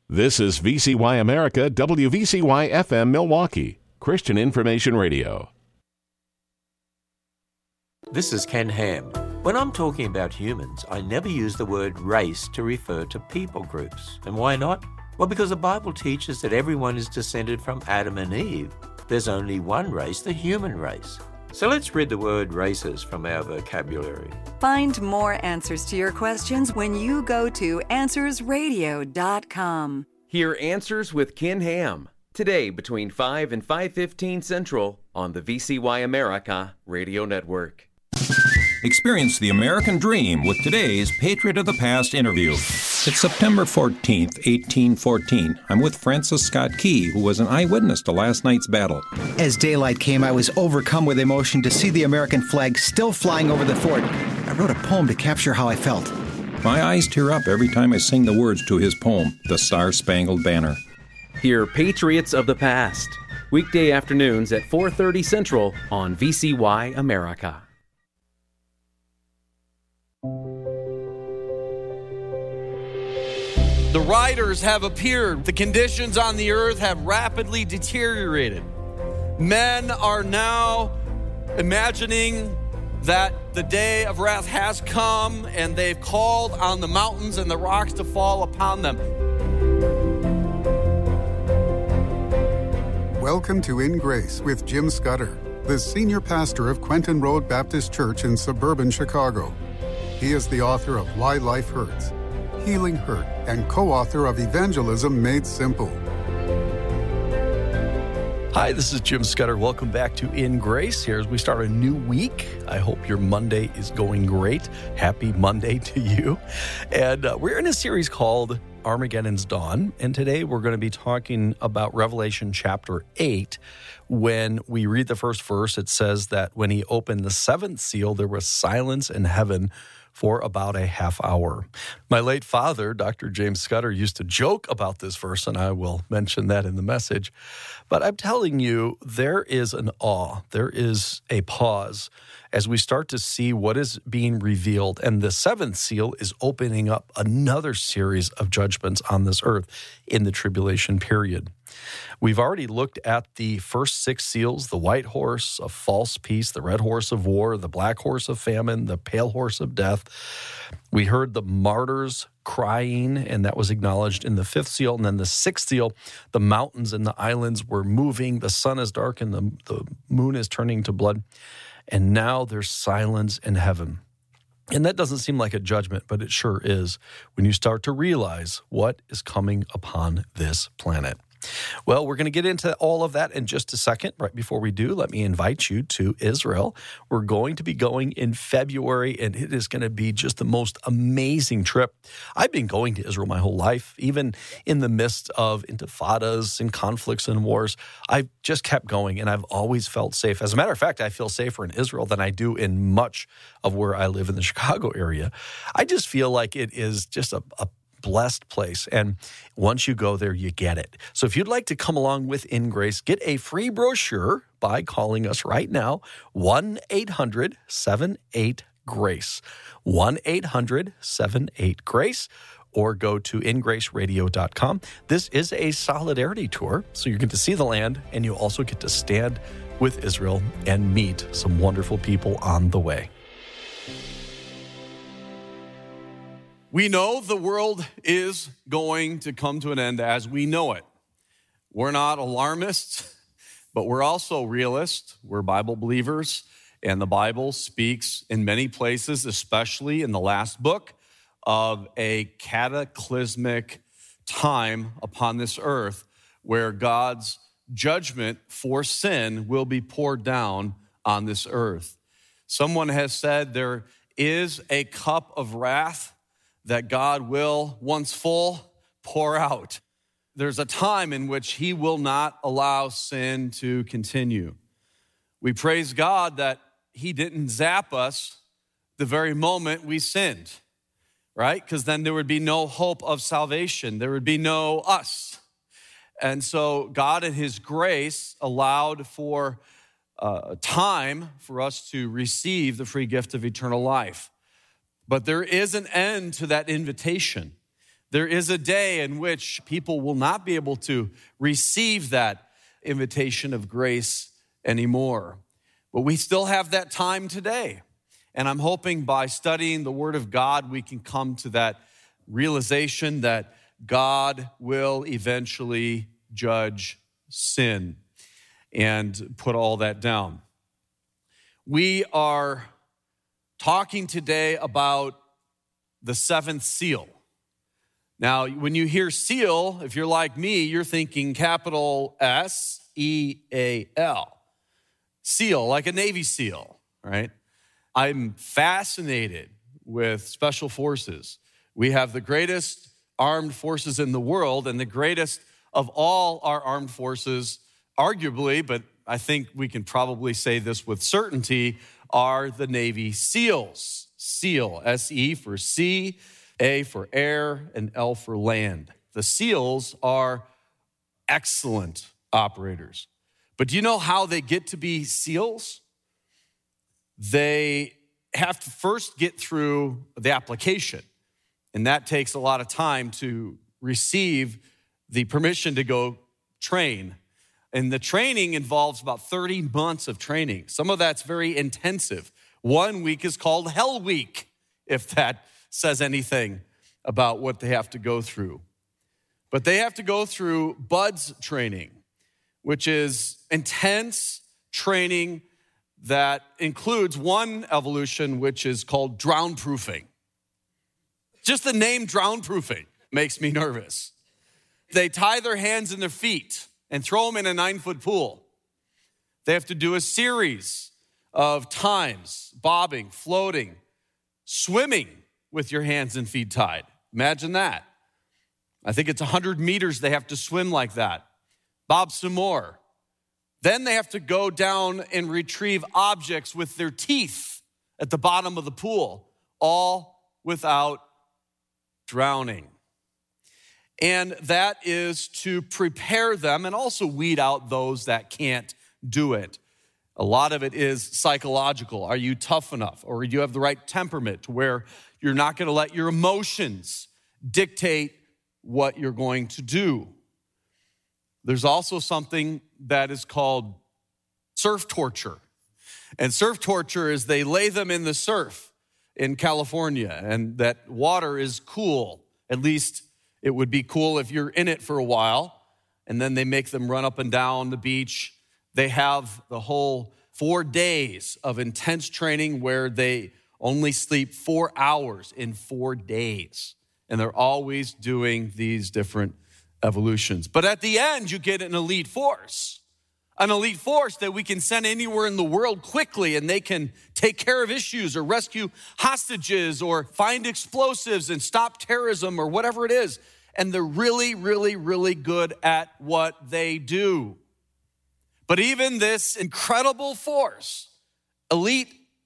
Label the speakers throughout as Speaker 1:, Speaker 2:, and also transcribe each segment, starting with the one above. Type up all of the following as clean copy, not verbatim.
Speaker 1: This is VCY America, WVCY FM Milwaukee, Christian Information Radio.
Speaker 2: This is Ken Ham. When I'm talking about humans, I never use the word race to refer to people groups. And why not? Well, because the Bible teaches that everyone is descended from Adam and Eve. There's only one race, the human race. So let's rid the word races from our vocabulary.
Speaker 3: Find more answers to your questions when you go to AnswersRadio.com.
Speaker 4: Hear Answers with Ken Ham today between 5 and 5:15 Central on the VCY America Radio Network.
Speaker 5: Experience the American dream with today's Patriot of the Past interview. It's September 14th, 1814. I'm with Francis Scott Key, who was an eyewitness to last night's battle.
Speaker 6: As daylight came, I was overcome with emotion to see the American flag still flying over the fort. I wrote a poem to capture how I felt.
Speaker 5: My eyes tear up every time I sing the words to his poem, The Star-Spangled Banner.
Speaker 4: Hear Patriots of the Past, weekday afternoons at 4:30 Central on VCY America.
Speaker 7: The riders have appeared. The conditions on the earth have rapidly deteriorated. Men are now imagining that the day of wrath has come, and they've called on the mountains and the rocks to fall upon them.
Speaker 8: Welcome to In Grace with Jim Scudder, the senior pastor of Quentin Road Baptist Church in suburban Chicago. He is the author of Why Life Hurts, Healing Hurt, and co-author of Evangelism Made Simple.
Speaker 7: Hi, this is Jim Scudder. Welcome back to In Grace. Here as we start a new week. I hope your Monday is going great. Happy Monday to you. And we're in a series called Armageddon's Dawn. And today we're going to be talking about Revelation chapter 8. When we read the first verse, it says that when he opened the seventh seal, there was silence in heaven for about a half hour. My late father, Dr. James Scudder, used to joke about this verse, and I will mention that in the message. But I'm telling you, there is an awe, there is a pause as we start to see what is being revealed. And the seventh seal is opening up another series of judgments on this earth in the tribulation period. We've already looked at the first six seals: the white horse of false peace, the red horse of war, the black horse of famine, the pale horse of death. We heard the martyrs crying, and that was acknowledged in the fifth seal. And then the sixth seal, the mountains and the islands were moving, the sun is dark, and the moon is turning to blood. And now there's silence in heaven. And that doesn't seem like a judgment, but it sure is when you start to realize what is coming upon this planet. Well, we're going to get into all of that in just a second. Right before we do, let me invite you to Israel. We're going to be going in February, and it is going to be just the most amazing trip. I've been going to Israel my whole life, even in the midst of intifadas and conflicts and wars. I've just kept going, and I've always felt safe. As a matter of fact, I feel safer in Israel than I do in much of where I live in the Chicago area. I just feel like it is just a blessed place. And once you go there, you get it. So if you'd like to come along with In Grace, get a free brochure by calling us right now, 1-800-78-GRACE, 1-800-78-GRACE, or go to ingraceradio.com. This is a solidarity tour, so you get to see the land, and you also get to stand with Israel and meet some wonderful people on the way. We know the world is going to come to an end as we know it. We're not alarmists, but we're also realists. We're Bible believers, and the Bible speaks in many places, especially in the last book, of a cataclysmic time upon this earth where God's judgment for sin will be poured down on this earth. Someone has said there is a cup of wrath that God will, once full, pour out. There's a time in which he will not allow sin to continue. We praise God that he didn't zap us the very moment we sinned, right? Because then there would be no hope of salvation. There would be no us. And so God in his grace allowed for time for us to receive the free gift of eternal life. But there is an end to that invitation. There is a day in which people will not be able to receive that invitation of grace anymore. But we still have that time today. And I'm hoping by studying the Word of God, we can come to that realization that God will eventually judge sin and put all that down. We are talking today about the seventh seal. Now, when you hear seal, if you're like me, you're thinking capital S-E-A-L. Seal, like a Navy SEAL, right? I'm fascinated with special forces. We have the greatest armed forces in the world, and the greatest of all our armed forces, arguably, but I think we can probably say this with certainty, are the Navy SEALs. SEAL, S-E for sea, A for air, and L for land. The SEALs are excellent operators. But do you know how they get to be SEALs? They have to first get through the application, and that takes a lot of time to receive the permission to go train. And the training involves about 30 months of training. Some of that's very intensive. 1 week is called Hell Week, if that says anything about what they have to go through. But they have to go through BUDS training, which is intense training that includes one evolution, which is called drown-proofing. Just the name drown-proofing makes me nervous. They tie their hands and their feet and throw them in a 9-foot pool. They have to do a series of times, bobbing, floating, swimming with your hands and feet tied. Imagine that. I think it's 100 meters they have to swim like that. Bob some more. Then they have to go down and retrieve objects with their teeth at the bottom of the pool, all without drowning. And that is to prepare them and also weed out those that can't do it. A lot of it is psychological. Are you tough enough? Or do you have the right temperament to where you're not going to let your emotions dictate what you're going to do? There's also something that is called surf torture. And surf torture is they lay them in the surf in California, and that water is cool. At least it would be cool if you're in it for a while, and then they make them run up and down the beach. They have the whole 4 days of intense training where they only sleep 4 hours in 4 days, and they're always doing these different evolutions. But at the end, you get an elite force that we can send anywhere in the world quickly, and they can take care of issues or rescue hostages or find explosives and stop terrorism or whatever it is. And they're really, really, really good at what they do. But even this incredible force, elite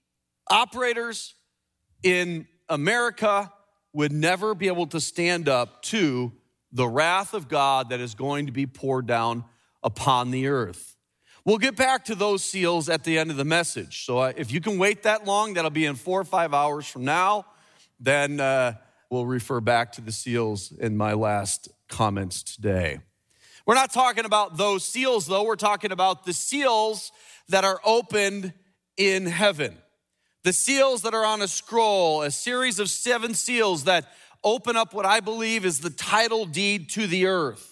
Speaker 7: operators in America would never be able to stand up to the wrath of God that is going to be poured down upon the earth. We'll get back to those seals at the end of the message. So if you can wait that long, that'll be in 4 or 5 hours from now. Then we'll refer back to the seals in my last comments today. We're not talking about those seals, though. We're talking about the seals that are opened in heaven. The seals that are on a scroll, a series of 7 seals that open up what I believe is the title deed to the earth.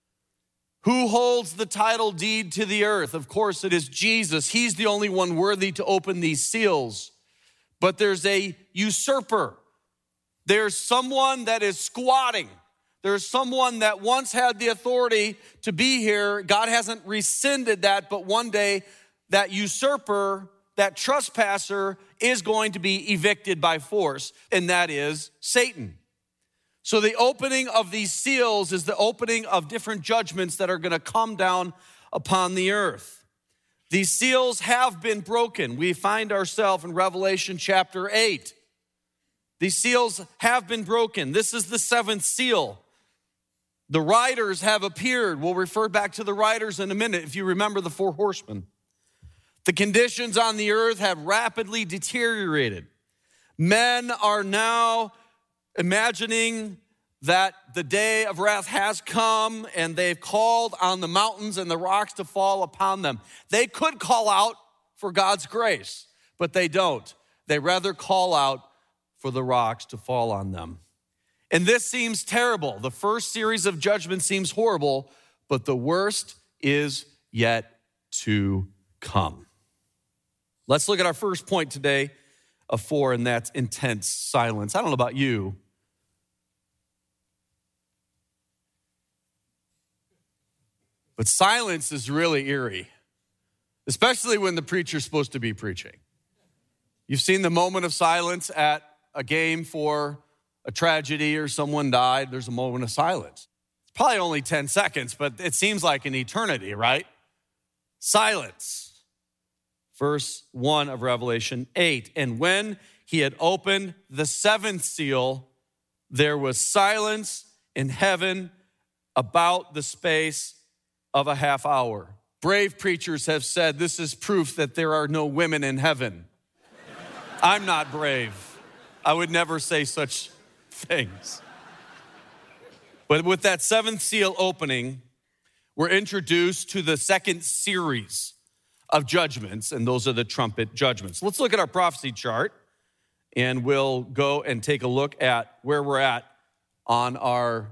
Speaker 7: Who holds the title deed to the earth? Of course, it is Jesus. He's the only one worthy to open these seals. But there's a usurper. There's someone that is squatting. There's someone that once had the authority to be here. God hasn't rescinded that, but one day that usurper, that trespasser, is going to be evicted by force, and that is Satan. So the opening of these seals is the opening of different judgments that are going to come down upon the earth. These seals have been broken. We find ourselves in Revelation chapter 8. These seals have been broken. This is the 7th seal. The riders have appeared. We'll refer back to the riders in a minute if you remember the 4 horsemen. The conditions on the earth have rapidly deteriorated. Men are now imagining that the day of wrath has come and they've called on the mountains and the rocks to fall upon them. They could call out for God's grace, but they don't. They rather call out for the rocks to fall on them. And this seems terrible. The first series of judgment seems horrible, but the worst is yet to come. Let's look at our first point today of 4, and that's intense silence. I don't know about you, but silence is really eerie, especially when the preacher's supposed to be preaching. You've seen the moment of silence at a game for a tragedy or someone died. There's a moment of silence. It's probably only 10 seconds, but it seems like an eternity, right? Silence. Verse 1 of Revelation 8. And when he had opened the 7th seal, there was silence in heaven about the space of a half hour. Brave preachers have said this is proof that there are no women in heaven. I'm not brave. I would never say such things. But with that 7th seal opening, we're introduced to the second series of judgments, and those are the trumpet judgments. Let's look at our prophecy chart, and we'll go and take a look at where we're at on our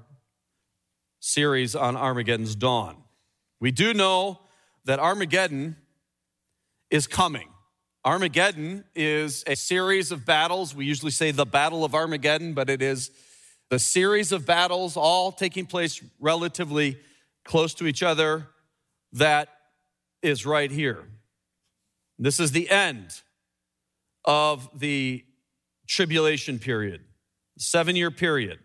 Speaker 7: series on Armageddon's dawn. We do know that Armageddon is coming. Armageddon is a series of battles. We usually say the Battle of Armageddon, but it is the series of battles all taking place relatively close to each other that is right here. This is the end of the tribulation period, 7-year period,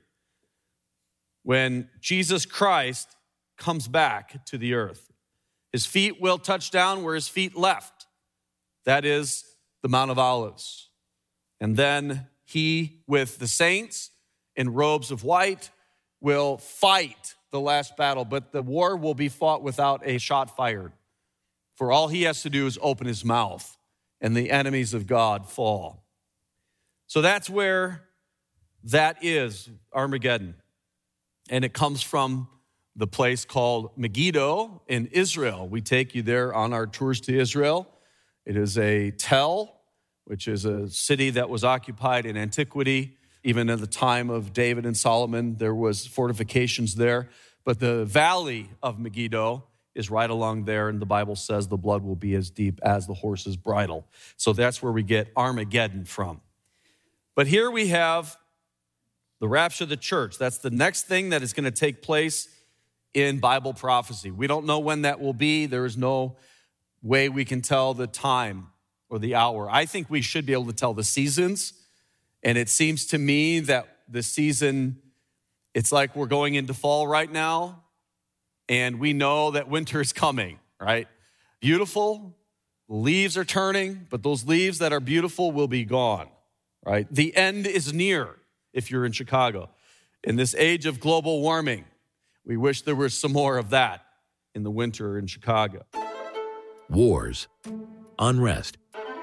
Speaker 7: when Jesus Christ comes back to the earth. His feet will touch down where his feet left. That is the Mount of Olives. And then he, with the saints in robes of white, will fight the last battle, but the war will be fought without a shot fired. For all he has to do is open his mouth, and the enemies of God fall. So that's where that is, Armageddon. And it comes from the place called Megiddo in Israel. We take you there on our tours to Israel. It is a tell, which is a city that was occupied in antiquity. Even at the time of David and Solomon, there was fortifications there. But the valley of Megiddo is right along there, and the Bible says the blood will be as deep as the horse's bridle. So that's where we get Armageddon from. But here we have the rapture of the church. That's the next thing that is going to take place in Bible prophecy. We don't know when that will be. There is no way we can tell the time or the hour. I think we should be able to tell the seasons. And it seems to me that the season, it's like we're going into fall right now, and we know that winter is coming, right? Beautiful, leaves are turning, but those leaves that are beautiful will be gone, right? The end is near if you're in Chicago. In this age of global warming, we wish there was some more of that in the winter in Chicago.
Speaker 9: Wars, unrest,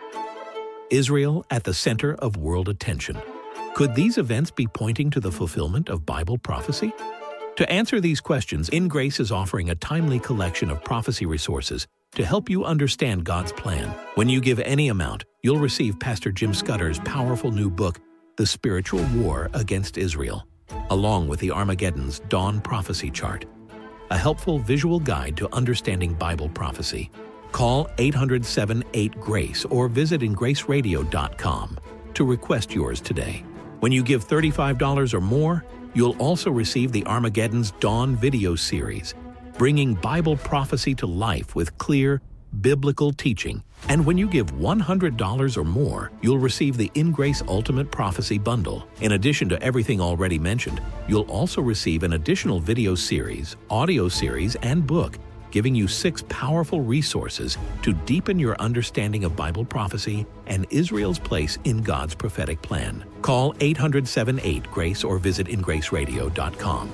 Speaker 9: Israel at the center of world attention. Could these events be pointing to the fulfillment of Bible prophecy? To answer these questions, In Grace is offering a timely collection of prophecy resources to help you understand God's plan. When you give any amount, you'll receive Pastor Jim Scudder's powerful new book, The Spiritual War Against Israel, along with the Armageddon's Dawn Prophecy Chart, a helpful visual guide to understanding Bible prophecy. Call 800-78-GRACE or visit ingraceradio.com to request yours today. When you give $35 or more, you'll also receive the Armageddon's Dawn video series, bringing Bible prophecy to life with clear, biblical teaching. And when you give $100 or more, you'll receive the In Grace Ultimate Prophecy Bundle. In addition to everything already mentioned, you'll also receive an additional video series, audio series, and book, giving you 6 powerful resources to deepen your understanding of Bible prophecy and Israel's place in God's prophetic plan. Call 800-78-GRACE or visit ingraceradio.com.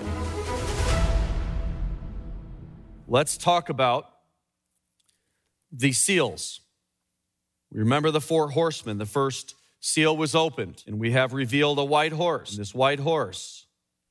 Speaker 7: Let's talk about the seals. Remember the 4 horsemen. The first seal was opened, and we have revealed a white horse. And this white horse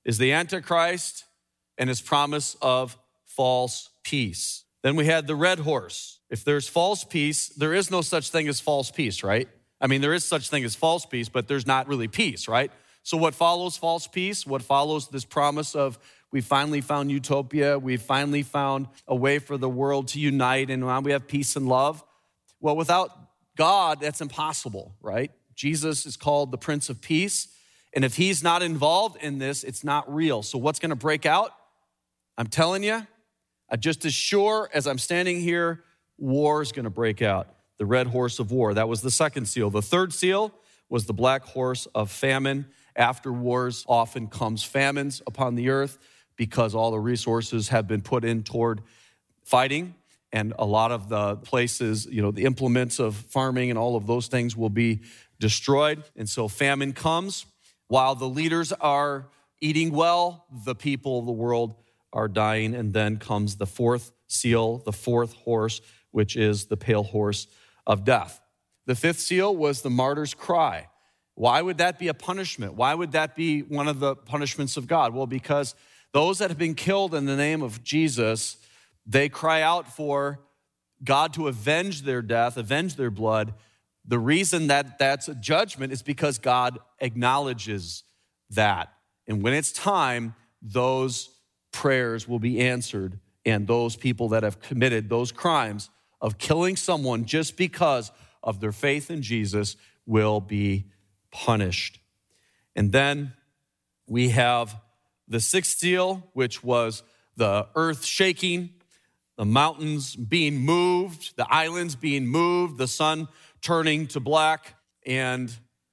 Speaker 7: is the Antichrist and his promise of false peace. Then we had the red horse. If there's false peace, there is no such thing as false peace, right? I mean, there is such thing as false peace, but there's not really peace, right? So what follows false peace? What follows this promise of we finally found utopia, we finally found a way for the world to unite, and now we have peace and love? Well, without God, that's impossible, right? Jesus is called the Prince of Peace, and if he's not involved in this, it's not real. So what's going to break out? I'm telling you, just as sure as I'm standing here, war is going to break out. The red horse of war. That was the second seal. The third seal was the black horse of famine. After wars often comes famines upon the earth because all the resources have been put in toward fighting. And a lot of the places, the implements of farming and all of those things will be destroyed. And so famine comes. While the leaders are eating well, the people of the world are dying. And then comes the fourth seal, the fourth horse, which is the pale horse of death. The fifth seal was the martyr's cry. Why would that be a punishment? Why would that be one of the punishments of God? Well, because those that have been killed in the name of Jesus, they cry out for God to avenge their death, avenge their blood. The reason that that's a judgment is because God acknowledges that. And when it's time, those prayers will be answered, and those people that have committed those crimes of killing someone just because of their faith in Jesus will be punished. And then we have the sixth seal, which was the earth shaking, the mountains being moved, the islands being moved, the sun turning to black, and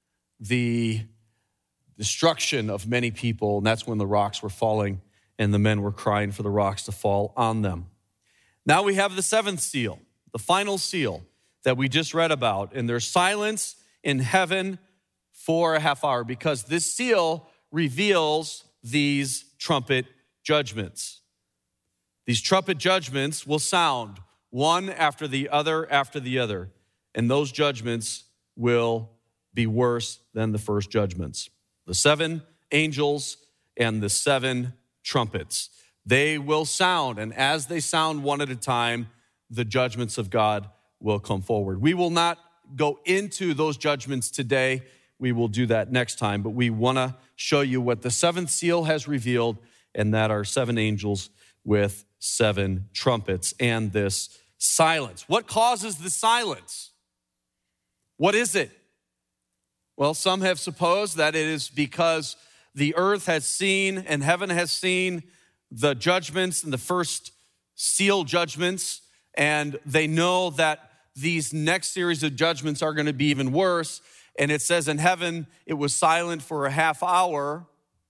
Speaker 7: the destruction of many people. And that's when the rocks were falling and the men were crying for the rocks to fall on them. Now we have the seventh seal, the final seal that we just read about. And there's silence in heaven for a half hour because this seal reveals these trumpet judgments. These trumpet judgments will sound one after the other after the other. And those judgments will be worse than the first judgments. The seven angels and the seven trumpets. They will sound, and as they sound one at a time, the judgments of God will come forward. We will not go into those judgments today. We will do that next time, but we want to show you what the seventh seal has revealed, and that are seven angels with seven trumpets and this silence. What causes the silence? What is it? Well, some have supposed that it is because the earth has seen and heaven has seen the judgments and the first seal judgments, and they know that these next series of judgments are going to be even worse. And it says in heaven, it was silent for a half hour.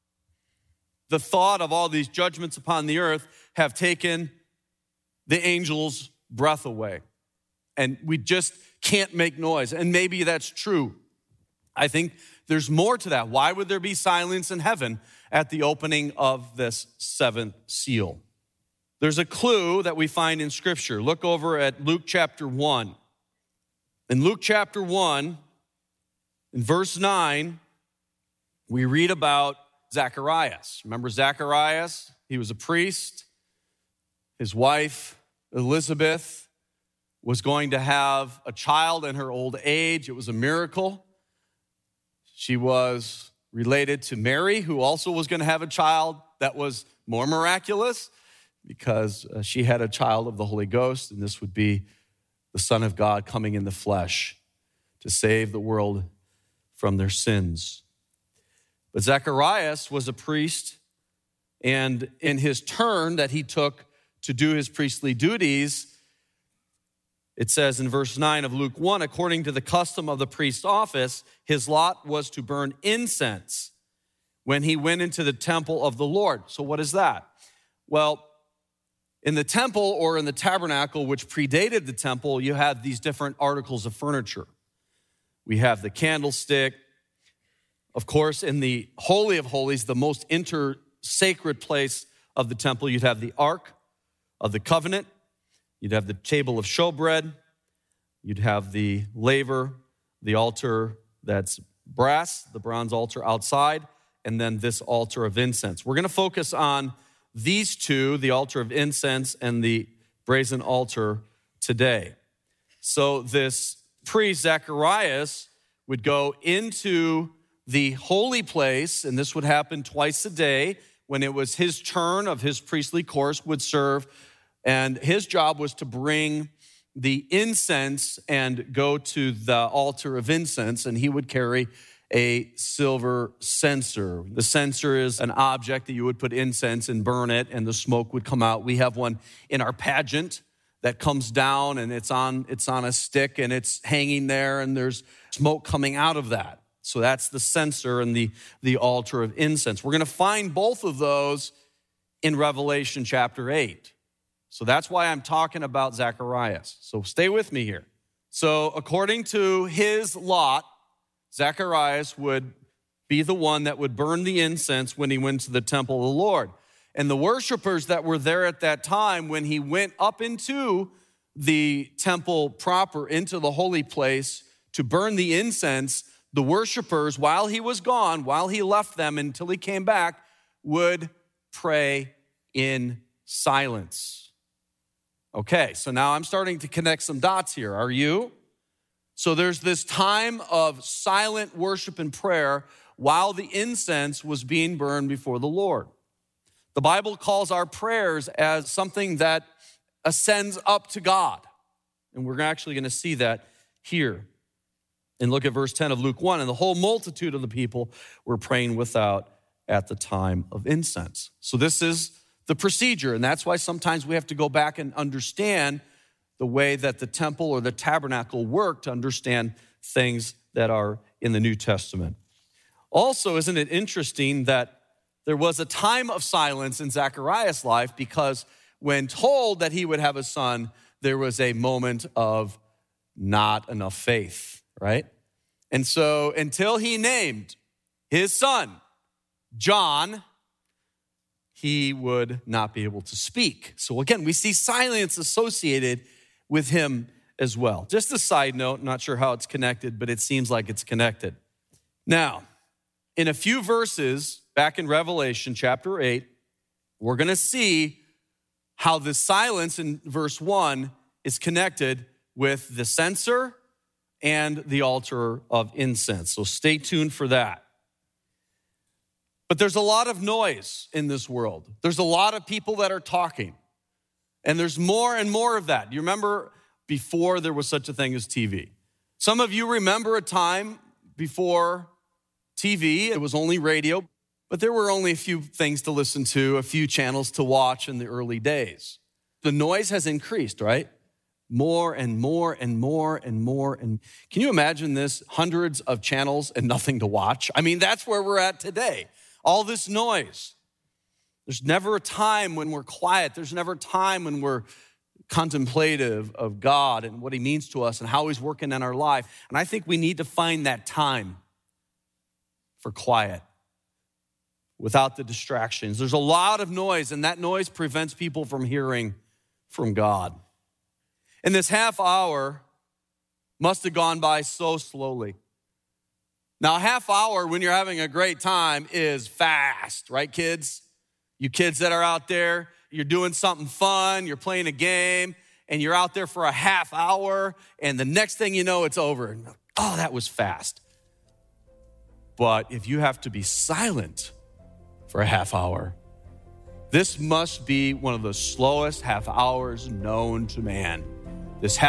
Speaker 7: The thought of all these judgments upon the earth have taken the angels' breath away. And we just can't make noise. And maybe that's true. I think there's more to that. Why would there be silence in heaven at the opening of this seventh seal? There's a clue that we find in Scripture. Look over at Luke chapter 1. In Luke chapter 1, in verse 9, we read about Zacharias. Remember Zacharias? He was a priest. His wife, Elizabeth, was going to have a child in her old age. It was a miracle. She was related to Mary, who also was going to have a child that was more miraculous because she had a child of the Holy Ghost, and this would be the Son of God coming in the flesh to save the world from their sins. But Zacharias was a priest, and in his turn that he took to do his priestly duties, it says in verse 9 of Luke 1, according to the custom of the priest's office, his lot was to burn incense when he went into the temple of the Lord. So what is that? Well, in the temple or in the tabernacle, which predated the temple, you had these different articles of furniture. We have the candlestick. Of course, in the Holy of Holies, the most sacred place of the temple, you'd have the Ark of the Covenant. You'd have the table of showbread. You'd have the laver, the altar that's brass, the bronze altar outside, and then this altar of incense. We're going to focus on these two, the altar of incense and the brazen altar today. So this priest, Zacharias, would go into the holy place, and this would happen twice a day when it was his turn of his priestly course would serve, and his job was to bring the incense and go to the altar of incense, and he would carry a silver censer. The censer is an object that you would put incense and burn it, and the smoke would come out. We have one in our pageant that comes down, and it's on a stick, and it's hanging there, and there's smoke coming out of that. So that's the censer and the altar of incense. We're going to find both of those in Revelation chapter 8. So that's why I'm talking about Zacharias. So stay with me here. So according to his lot, Zacharias would be the one that would burn the incense when he went to the temple of the Lord. And the worshipers that were there at that time, when he went up into the temple proper, into the holy place to burn the incense, the worshipers, while he was gone, while he left them until he came back, would pray in silence. Okay, so now I'm starting to connect some dots here. Are you? So there's this time of silent worship and prayer while the incense was being burned before the Lord. The Bible calls our prayers as something that ascends up to God. And we're actually going to see that here. And look at verse 10 of Luke 1. And the whole multitude of the people were praying without at the time of incense. So this is the procedure. And that's why sometimes we have to go back and understand the way that the temple or the tabernacle worked to understand things that are in the New Testament. Also, isn't it interesting that there was a time of silence in Zacharias' life, because when told that he would have a son, there was a moment of not enough faith, right? And so until he named his son John, he would not be able to speak. So again, we see silence associated with him as well. Just a side note, not sure how it's connected, but it seems like it's connected. Now, in a few verses back in Revelation chapter 8, we're going to see how the silence in verse 1 is connected with the censer and the altar of incense. So stay tuned for that. But there's a lot of noise in this world. There's a lot of people that are talking. And there's more and more of that. You remember before there was such a thing as TV. Some of you remember a time before TV, it was only radio, but there were only a few things to listen to, a few channels to watch in the early days. The noise has increased, right? More and more and more and more. And can you imagine this? Hundreds of channels and nothing to watch. I mean, that's where we're at today. All this noise. There's never a time when we're quiet. There's never a time when we're contemplative of God and what he means to us and how he's working in our life. And I think we need to find that time for quiet without the distractions. There's a lot of noise, and that noise prevents people from hearing from God. And this half hour must have gone by so slowly. Now, a half hour when you're having a great time is fast, right, kids? You kids that are out there, you're doing something fun, you're playing a game, and you're out there for a half hour, and the next thing you know, it's over. Oh, that was fast. But if you have to be silent for a half hour, this must be one of the slowest half hours known to man. This